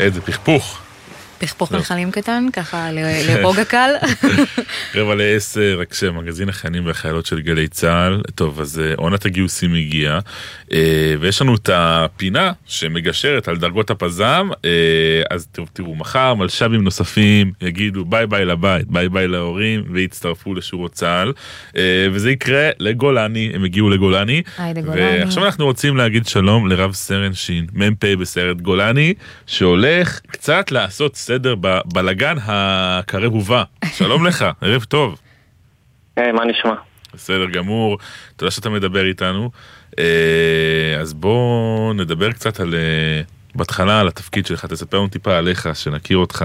איזה פכפוך. פכפוך מנחלים קטן, ככה לרוגע קל. 9:45, רק שמגזין החיילים והחיילות של גלי צה"ל. טוב, אז עונת הגיוסים הגיעה, ויש לנו את הפינה שמגשרת על דרגות הפזם. אז תראו, מחר מלש"בים נוספים יגידו ביי ביי לבית, ביי ביי להורים, ויצטרפו לשורות צה"ל, וזה יקרה לגולני, הם הגיעו לגולני. ועכשיו אנחנו רוצים להגיד שלום לרב סרן שין, מ"פ בסיירת גולני, שהולך קצת לעשות סדר בבלגן הקרב ובא. שלום לך, ערב טוב. מה נשמע? בסדר גמור, תודה שאתה מדבר איתנו. אז בוא נדבר קצת על בהתחלה על התפקיד שלך, תספר לנו טיפה עליך, שנכיר אותך.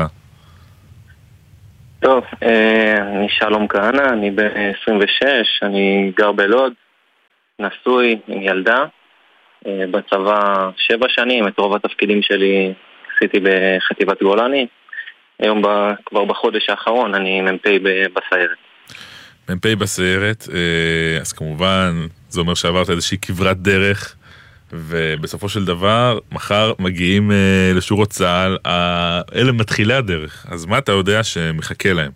טוב, אני שלום כהנא, אני בן 26, אני גר בלוד, נשוי עם ילדה, בצבא 7 שנים, את רוב התפקידים שלי עשיתי בחטיבת גולני. היום כבר בחודש האחרון אני מ"פ בסיירת. מ"פ בסיירת, אז כמובן זה אומר שעברת איזושהי כברת דרך, ובסופו של דבר מחר מגיעים לשורות צה"ל, אלה מתחילי הדרך. אז מה אתה יודע שמחכה להם?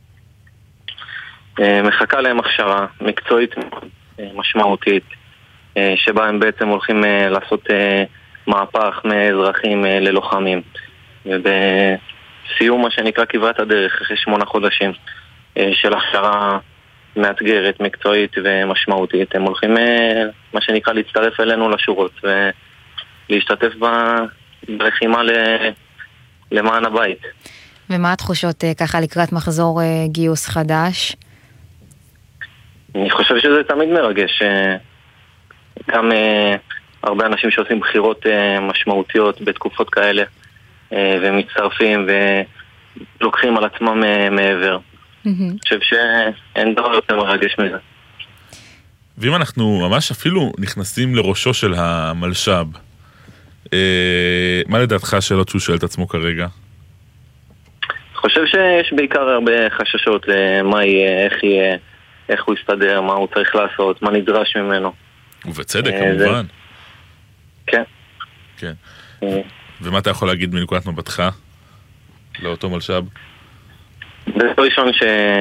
מחכה להם הכשרה מקצועית משמעותית, שבה הם בעצם הולכים לעשות מהפך מאזרחים ללוחמים, ובסיום מה שנקרא כברת הדרך אחרי 8 חודשים של הכשרה מאתגרת, מקצועית ומשמעותית, הם הולכים מה שנקרא להצטרף אלינו לשורות ולהשתתף בלחימה למען הבית. ומה התחושות ככה לקראת מחזור גיוס חדש? אני חושב שזה תמיד מרגש, גם הרבה אנשים שעושים בחירות משמעותיות בתקופות כאלה ומצטרפים ולוקחים על עצמם מעבר. אני חושב שאין דבר יותר מרגש מזה. ואם אנחנו ממש אפילו נכנסים לראשו של המלש"ב, מה לדעתך השאלות שהוא שואל את עצמו כרגע? אני חושב שיש בעיקר הרבה חששות למה יהיה, איך יהיה, איך הוא יסתדר, מה הוא צריך לעשות, מה נדרש ממנו. ובצדק כמובן. כן. כן. ומה אתה יכול להגיד מנקודת מבטך לאותו מלש"ב? זה ראשון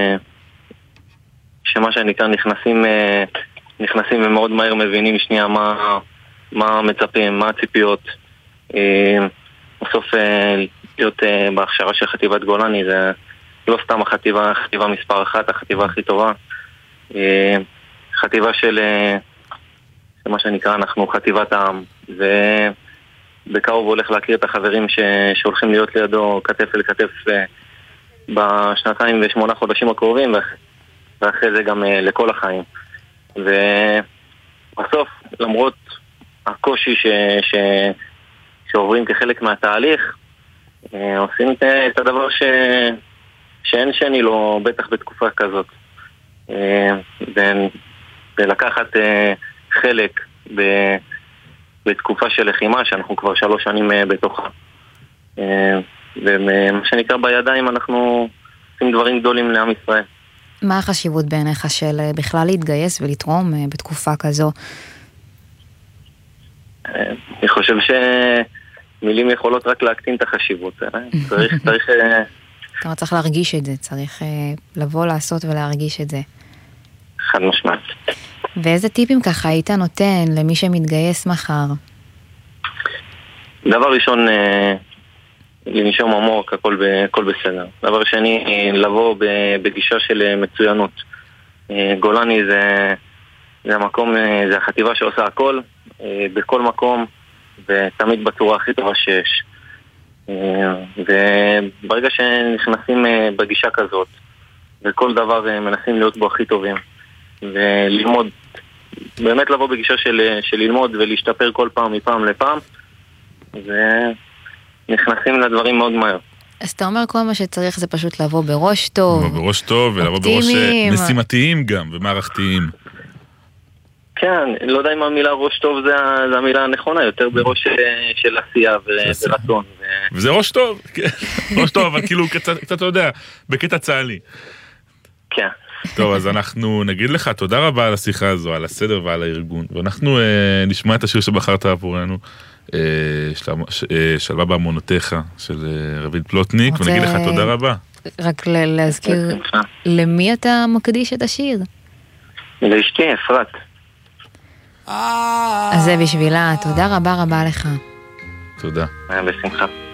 שמה שנקרא נכנסים ומאוד מהר מבינים שנייה מה מצפים, מה הציפיות. בסוף להיות בהכשרה של חטיבת גולני זה לא סתם החטיבה מספר 1, החטיבה הכי טובה. חטיבה של מה שנקרא אנחנו חטיבת העם, ובקרוב הולך להכיר את החברים שהולכים להיות לידו כתף אל כתף בשנתיים ו8 חודשים הקרובים, ואחרי זה גם לכל החיים. ובסוף, למרות הקושי שעוברים כחלק מהתהליך, עושים את הדבר שאין שני לו, בטח בתקופה כזאת. ולקחת חלק בתקופה של לחימה, שאנחנו כבר 3 שנים בתוכה. ומה שנקרא בידיים אנחנו עושים דברים גדולים לעם ישראל. מה החשיבות בעיניך של בכלל להתגייס ולתרום בתקופה כזו? אני חושב שמילים יכולות רק להקטין את החשיבות. צריך להרגיש את זה, צריך לבוא לעשות ולהרגיש את זה. חד משמעית. ואיזה טיפים ככה היית נותן למי שמתגייס מחר? דבר ראשון, לנשום עמוק, הכל בסדר. דבר שני, לבוא בגישה של מצוינות. גולני זה המקום, זה החטיבה שעושה הכל, בכל מקום, ותמיד בצורה הכי טובה שיש. וברגע שנכנסים בגישה כזאת, וכל דבר מנסים להיות בו הכי טובים, וללמוד, באמת לבוא בגישה של ללמוד ולהשתפר כל פעם מפעם לפעם, ונכנסים לדברים מאוד מהר. אז אתה אומר כל מה שצריך זה פשוט לבוא בראש טוב. לבוא בראש טוב ולבוא בראש משימתיים גם ומערכתיים. כן, לא יודע אם המילה ראש טוב זה המילה הנכונה, יותר בראש של עשייה ורצון. וזה ראש טוב, ראש טוב, אבל כאילו קצת, אתה יודע, בקטע צה"לי. כן. טוב, אז אנחנו נגיד לך תודה רבה על השיחה הזו, על הסדר ועל הארגון, ואנחנו נשמע את השיר שבחרת עבורנו, שלווה באמונותיך של רביד פלוטניק, ונגיד לך תודה רבה. רק להזכיר, למי אתה מקדיש את השיר? לאשתי, אפרת. אז זה בשבילה, תודה רבה רבה לך. תודה. בשמחה.